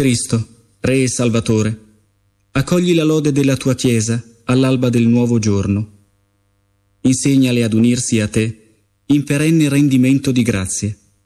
Cristo, Re e Salvatore, accogli la lode della tua Chiesa all'alba del nuovo giorno. Insegnale ad unirsi a te in perenne rendimento di grazie.